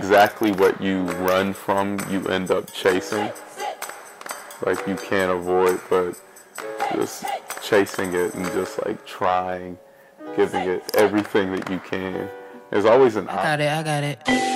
exactly what you run from, you end up chasing. Like you can't avoid, but just chasing it and just like trying, giving it everything that you can. There's always an I got it.